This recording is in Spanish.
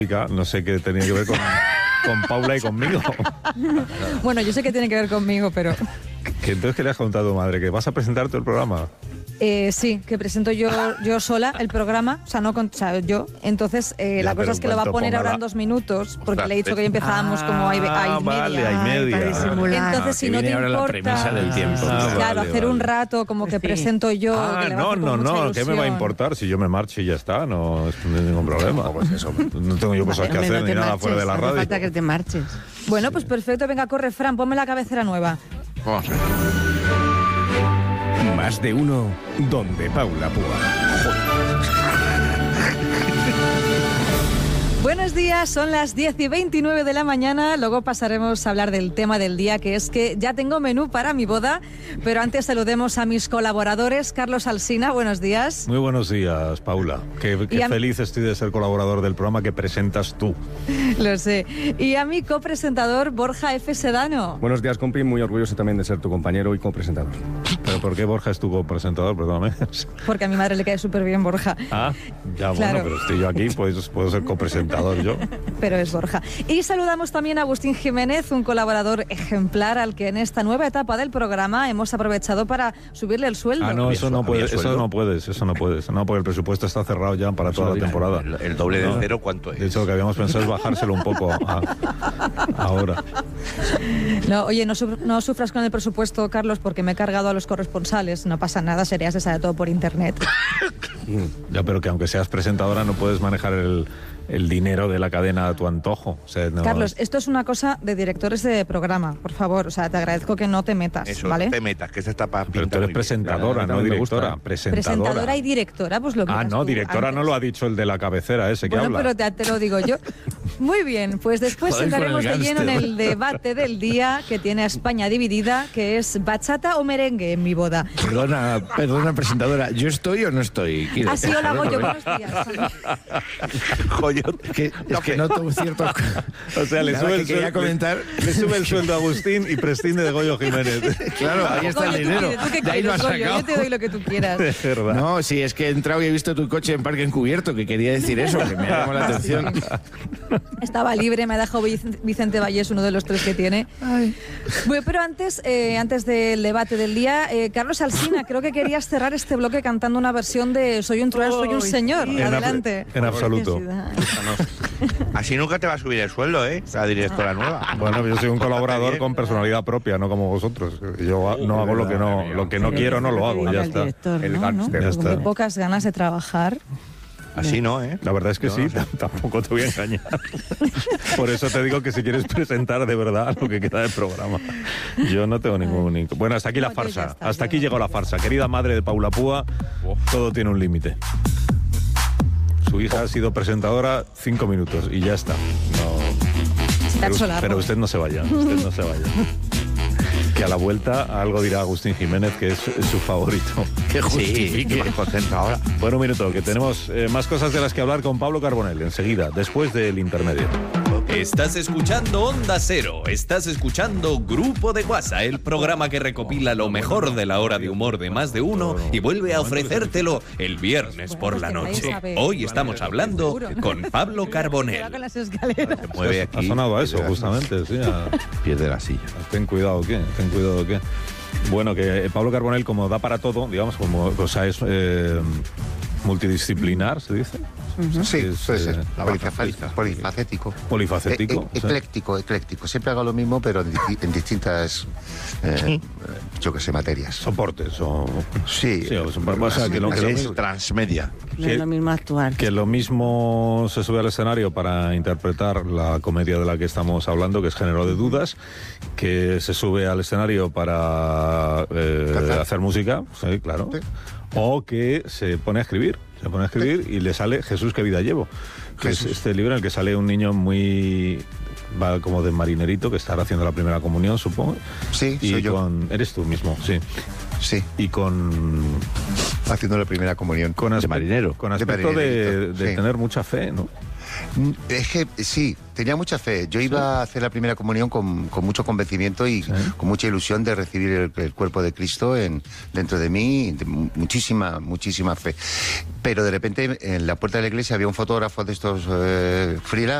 No sé qué tenía que ver con Paula y conmigo. Bueno, yo sé que tiene que ver conmigo, pero... Entonces, ¿qué le has contado a tu madre? ¿Que vas a presentar todo el programa? Sí, que presento yo sola el programa, o sea, yo. Entonces, la cosa es que lo va a poner ahora en 2 minutos, porque le he dicho que hoy empezábamos como hay media. Vale, hay media. Entonces, si no te importa... La premisa del tiempo. Claro, hacer un rato como que presento yo. No, ¿qué me va a importar? Si yo me marcho y ya está, no es ningún problema. Pues eso, no tengo yo cosas que hacer ni nada fuera de la radio. No hace falta que te marches. Bueno, pues perfecto, venga, corre, Fran, ponme la cabecera nueva. Vamos a ver. Más de uno, donde Paula Púa. Buenos días, son las 10:29 de la mañana, luego pasaremos a hablar del tema del día, que es que ya tengo menú para mi boda, pero antes saludemos a mis colaboradores. Carlos Alsina, buenos días. Muy buenos días, Paula. Qué feliz estoy de ser colaborador del programa que presentas tú. Lo sé. Y a mi copresentador, Borja F. Sedano. Buenos días, compi, muy orgulloso también de ser tu compañero y copresentador. ¿Pero por qué Borja es tu copresentador? Perdóname. Porque a mi madre le cae súper bien Borja. Ah, ya, claro. Bueno, pero estoy yo aquí, pues puedo ser copresentador yo. Pero es Borja. Y saludamos también a Agustín Jiménez, un colaborador ejemplar al que en esta nueva etapa del programa hemos aprovechado para subirle el sueldo. Ah, no, eso no puedes, no, porque el presupuesto está cerrado ya para toda la temporada. El doble de cero, ¿cuánto es? De hecho, lo que habíamos pensado es bajárselo un poco ahora. No, oye, no sufras con el presupuesto, Carlos, porque me he cargado a los corresponsales. No pasa nada, se sabe todo por internet. Ya, pero que aunque seas presentadora no puedes manejar el dinero de la cadena a tu antojo. O sea, no, Carlos, esto es una cosa de directores de programa, por favor. O sea, te agradezco que no te metas, eso, ¿vale? No te metas, que se está para Pero tú eres presentadora, no directora. Presentadora y directora, pues lo que no, directora antes. No lo ha dicho el de la cabecera ese que habla. Bueno, pero te lo digo yo. Muy bien, pues después entraremos de lleno en el debate del día que tiene a España dividida, que es bachata o merengue en mi boda. Perdona, presentadora, ¿yo estoy o no estoy? Así lo hago yo, buenos días. Es que noto cierto... O sea, le sube el sueldo a Agustín y prescinde de Goyo Jiménez. Claro, ahí está el dinero. De ahí lo has sacado. Yo te doy lo que tú quieras. No, sí, es que he entrado y he visto tu coche en parque encubierto, que quería decir eso, que me ha llamado la atención. Estaba libre, me ha dejado Vicente Vallés, uno de los 3 que tiene. Bueno, pero antes del debate del día, Carlos Alsina, creo que querías cerrar este bloque cantando una versión de Soy un trueno, soy un señor. Sí. Adelante. En absoluto. Así nunca te va a subir el sueldo, la directora nueva. Bueno, yo soy un colaborador con personalidad propia, no como vosotros. Yo no hago lo que no quiero, no lo hago, ya está. El gángster. Tengo pocas ganas de trabajar. Así no, ¿eh? La verdad es que sí, tampoco te voy a engañar. Por eso te digo que si quieres presentar de verdad lo que queda del programa. Yo no tengo ningún... Bueno, hasta aquí la farsa. Hasta aquí llegó la farsa. Querida madre de Paula Púa, todo tiene un límite. Su hija ha sido presentadora 5 minutos y ya está. Pero usted no se vaya, Que a la vuelta algo dirá Agustín Jiménez, que es su favorito. Que justifique. Sí, contento ahora. Bueno, un minuto, que tenemos más cosas de las que hablar con Pablo Carbonell enseguida, después del intermedio. Estás escuchando Onda Cero, estás escuchando Grupo de Guasa, el programa que recopila lo mejor de la hora de humor de Más de Uno y vuelve a ofrecértelo el viernes por la noche. Hoy estamos hablando con Pablo Carbonell. Ha sonado a eso, justamente, sí. Pierde la silla. Ten cuidado, ¿qué? Bueno, que Pablo Carbonell, como da para todo, digamos, es multidisciplinar, ¿se dice? Sí, puede ser. Polifacético. Polifacético. Ecléctico. Siempre hago lo mismo, pero en distintas, yo qué sé, materias. Soportes o... Sí. Es transmedia. No es lo mismo actuar. Que lo mismo se sube al escenario para interpretar la comedia de la que estamos hablando, que es Género de Dudas, que se sube al escenario para hacer música, sí, claro, sí. O que se pone a escribir. Y le sale Jesús, qué vida llevo. Que es este libro en el que sale un niño va como de marinerito, que estará haciendo la primera comunión, supongo. Sí, soy yo. Eres tú mismo, sí. Sí. Y haciendo la primera comunión. De marinero. Con aspecto de sí. tener mucha fe, ¿no? Es que sí, tenía mucha fe. Yo iba a hacer la primera comunión con mucho convencimiento y con mucha ilusión de recibir el cuerpo de Cristo dentro de mí, muchísima fe. Pero de repente en la puerta de la iglesia había un fotógrafo de estos freelance